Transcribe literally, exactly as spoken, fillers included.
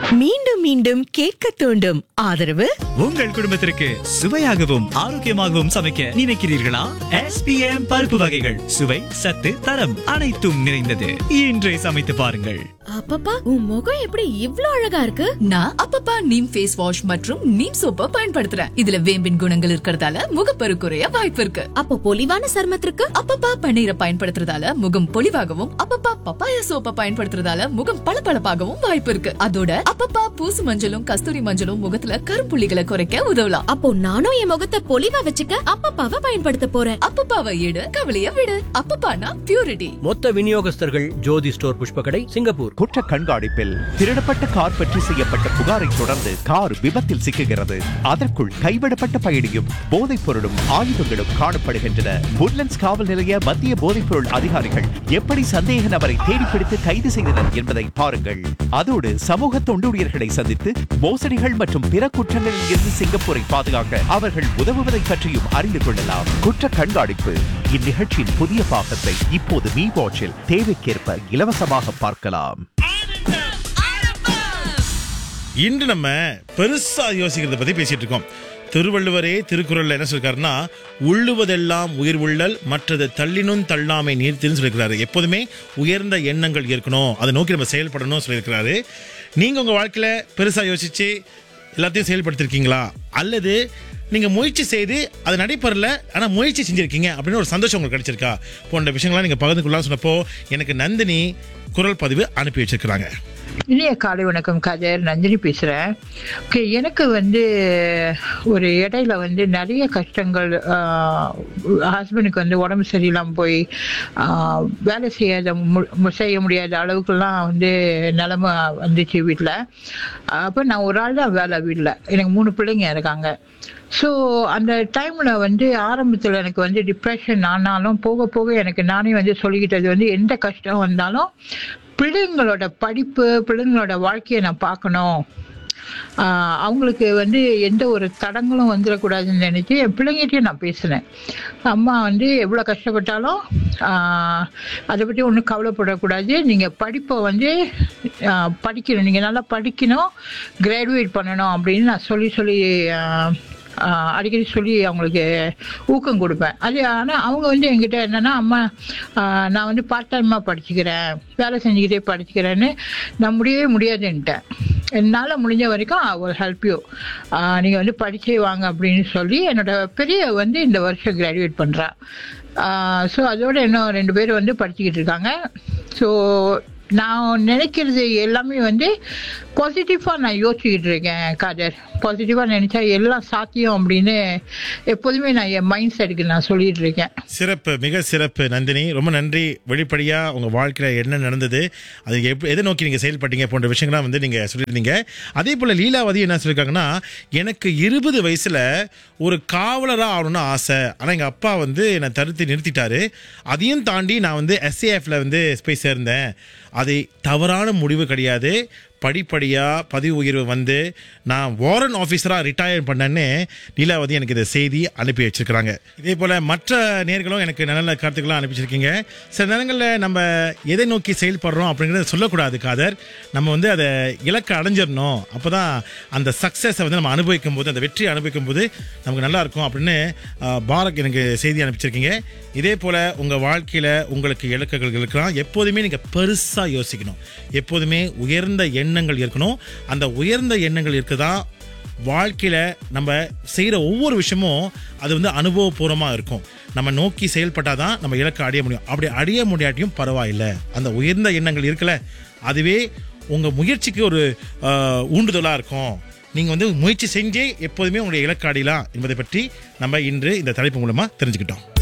மீண்டும் மீண்டும் கேட்க தூண்டும் ஆதரவு உங்கள் குடும்பத்திற்கு சுவையாகவும் ஆரோக்கியமாகவும் சமைக்க நினைக்கிறீர்களா? எஸ் பி எம் பருப்பு வகைகள் சுவை சத்து தரம் அனைத்தும் நிறைந்தது. இன்றே சமைத்து பாருங்கள். அப்பப்பா, உன் முகம் எப்படி இவ்ளோ அழகா இருக்கு? நான் அப்பப்பா நீம் ஃபேஸ் வாஷ் மற்றும் நீம் சோப்பை பயன்படுத்துறேன். இதுல வேம்பின் குணங்கள் இருக்கறதால முகப்பரு குறைய வாய்ப்பு இருக்கு. அப்போ பொலிவான சருமத்திற்கு அப்பப்பா பன்னீரை பயன்படுத்துறதால முகம் பொலிவாகவும், அப்பப்பா பப்பாயா சோப்பை பயன்படுத்துறதால முகம் பளபளப்பாகவும் வாய்ப்பு இருக்கு. அதோட அப்பப்பா பூசு மஞ்சளும் கஸ்தூரி மஞ்சளும் முகத்துல கரும்புள்ளிகளை குறைக்க உதவலாம். அப்போ நானும் என் முகத்தை பொலிவா வச்சுக்க அப்பப்பாவை பயன்படுத்த போறேன். அப்பப்பாவை எடு, கவலைய விடு. அப்பப்பானா பியூரிட்டி. மொத்த விநியோகஸ்தர்கள் ஜோதி ஸ்டோர் புஷ்பகடை, சிங்கப்பூர். குற்ற கண்காணிப்பில் திருடப்பட்ட கார் பற்றி செய்யப்பட்ட புகாரை தொடர்ந்து கார் விபத்தில் சிக்குகிறது. அதற்குள் கைவிடப்பட்ட பயணியும் போதைப் பொருளும் ஆயுதங்களும் காணப்படுகின்றன. woodlands காவல் நிலைய மத்திய போதைப் பொருள் அதிகாரிகள் எப்படி சந்தேக நபரை தேடிப்பிடித்து கைது செய்தனர் என்பதை பாருங்கள். அதோடு சமூக தொண்டூழியர்களை சந்தித்து மோசடிகள் மற்றும் பிற குற்றங்களில் இருந்து சிங்கப்பூரை பாதுகாக்க அவர்கள் உதவுவதை பற்றியும் அறிந்து கொள்ளலாம். குற்ற கண்காணிப்பு இந்நிகழ்ச்சியின் புதிய பாகத்தை இப்போது மீ வாட்சில் தேவைக்கேற்ப இலவசமாக பார்க்கலாம். இன்று நம்ம பெருசா யோசிக்கிறத பத்தி பேசிட்டு இருக்கோம். திருவள்ளுவரே திருக்குறள்ல என்ன சொல்லிருக்காருன்னா, உள்ளுவதெல்லாம் உயிர் உள்ளல் மற்றது தள்ளினும் தள்ளாமை நீர்த்தின்னு சொல்லியிருக்கிறாரு. எப்போதுமே உயர்ந்த எண்ணங்கள் இருக்கணும், அதை நோக்கி நம்ம செயல்படணும் சொல்லியிருக்கிறாரு. நீங்க உங்க வாழ்க்கையில பெருசா யோசிச்சு எல்லாத்தையும் செயல்படுத்திருக்கீங்களா? அல்லது நீங்க முயற்சி செய்து அது நடைபெறல ஆனா முயற்சி செஞ்சிருக்கீங்க அப்படின்னு ஒரு சந்தோஷம் உங்களுக்கு கிடைச்சிருக்கா? போன்ற விஷயங்கள்லாம் நீங்க பகிர்ந்து கொள்ளலாம் சொன்னப்போ எனக்கு நந்தினி குரல் பதிவு அனுப்பி வச்சிருக்கிறாங்க. இனிய காலை வணக்கம் கஜர், நந்தினி பேசுகிறேன். ஓகே, எனக்கு வந்து ஒரு இடையில வந்து நிறைய கஷ்டங்கள், ஹஸ்பண்டுக்கு வந்து உடம்பு சரியில்லாமல் போய் வேலை செய்யாத மு செய்ய முடியாத அளவுக்குலாம் வந்து நிலமை வந்துச்சு வீட்டில். அப்போ நான் ஒரு ஆள் தான் வேலை வீட்டில், எனக்கு மூணு பிள்ளைங்க இருக்காங்க. ஸோ அந்த டைமில் வந்து ஆரம்பத்தில் எனக்கு வந்து டிப்ரெஷன் ஆனாலும் போக போக எனக்கு நானே வந்து சொல்லிக்கிட்டது வந்து எந்த கஷ்டம் வந்தாலும் பிள்ளைங்களோட படிப்பு, பிள்ளைங்களோட வாழ்க்கையை நான் பார்க்கணும், அவங்களுக்கு வந்து எந்த ஒரு தடங்களும் வந்துடக்கூடாதுன்னு நினச்சி என் பிள்ளைங்கிட்டையும் நான் பேசினேன். அம்மா வந்து எவ்வளோ கஷ்டப்பட்டாலும் அதை பற்றி ஒன்றும் கவலைப்படக்கூடாது, நீங்கள் படிப்பை வந்து படிக்கணும், நீங்கள் நல்லா படிக்கணும், கிராஜுவேட் பண்ணணும் அப்படின்னு நான் சொல்லி சொல்லி அடிக்கடி சொல்லி அவங்களுக்கு ஊக்கம் கொடுப்பேன். அது ஆனால் அவங்க வந்து என்கிட்ட என்னென்னா, அம்மா நான் வந்து பார்ட் டைமாக படிச்சுக்கிறேன், வேலை செஞ்சுக்கிட்டே படிச்சுக்கிறேன்னு நான் முடியவே முடியாதுன்ட்டேன். என்னால் முடிஞ்ச வரைக்கும் ஒரு ஹெல்ப் யூ, நீங்கள் வந்து படிச்சே வாங்க அப்படின்னு சொல்லி என்னோட பெரிய வந்து இந்த வருஷம் கிராஜுவேட் பண்ணுறா. ஸோ அதோட இன்னும் ரெண்டு பேர் வந்து படிச்சுக்கிட்டு இருக்காங்க. ஸோ நான் நினைக்கிறது எல்லாமே வந்து பாசிட்டிவாக நான் யோசிச்சுக்கிட்டு இருக்கேன் காதர். பாசிட்டிவாக நினைச்சா எல்லாம் சாத்தியம் அப்படின்னு எப்போதுமே நான் என் மைண்ட் செட்டுக்கு நான் சொல்லிட்டு இருக்கேன். சிறப்பு, மிக சிறப்பு நந்தினி, ரொம்ப நன்றி. வெளிப்படையா உங்க வாழ்க்கையில என்ன நடந்தது, அது எப்படி எதை நோக்கி நீங்க செயல்பட்டீங்க போன்ற விஷயங்கள்லாம் வந்து நீங்க சொல்லியிருந்தீங்க. அதே போல லீலாவதி என்ன சொல்லியிருக்காங்கன்னா, எனக்கு இருபது வயசுல ஒரு காவலராக ஆகணும்னு ஆசை, ஆனால் எங்கள் அப்பா வந்து என்னை தடுத்து நிறுத்திட்டாரு. அதையும் தாண்டி நான் வந்து எஸ்ஏஎஃப்ல வந்து போய் சேர்ந்தேன். அது தவறான முடிவு கிடையாது. படிப்படியாக பதிவு உயர்வு வந்து நான் வாரன் ஆஃபீஸராக ரிட்டையர் பண்ணேன்னு லீலாவதி எனக்கு இதை செய்தி அனுப்பி வச்சிருக்கிறாங்க. இதே போல் மற்ற நேர்களும் எனக்கு நல்ல நல்ல கருத்துக்கெல்லாம் அனுப்பி வச்சிருக்கீங்க. சில நேரங்களில் நம்ம எதை நோக்கி செயல்படுறோம் அப்படிங்கிறத சொல்லக்கூடாது காதர், நம்ம வந்து அதை இலக்கை அடைஞ்சிடணும். அப்போ தான் அந்த சக்ஸஸை வந்து நம்ம அனுபவிக்கும் போது, அந்த வெற்றியை அனுபவிக்கும் போது நமக்கு நல்லா இருக்கும் அப்படின்னு பாரக் எனக்கு செய்தி அனுப்பிச்சிருக்கீங்க. இதே போல் உங்கள் வாழ்க்கையில் உங்களுக்கு இலக்குகள் இருக்கலாம். எப்போதுமே நீங்கள் பெருசாக யோசிக்கணும், எப்போதுமே உயர்ந்த எண்ணங்கள் இருக்கணும். அந்த உயர்ந்த எண்ணங்கள் இருக்குதான் வாழ்க்கையில் நம்ம செய்கிற ஒவ்வொரு விஷயமும் அது வந்து அனுபவபூர்வமாக இருக்கும். நம்ம நோக்கி செயல்பட்டால் தான் நம்ம இலக்கை அடைய முடியும். அப்படி அடைய முடியாட்டியும் பரவாயில்லை, அந்த உயர்ந்த எண்ணங்கள் இருக்குல்ல, அதுவே உங்கள் முயற்சிக்கு ஒரு ஊண்டுதலாக இருக்கும். நீங்கள் வந்து முயற்சி செஞ்சே எப்போதுமே உங்களுடைய இலக்கு அடையலாம் என்பதை பற்றி நம்ம இன்று இந்த தலைப்பு மூலமாக தெரிஞ்சுக்கிட்டோம்.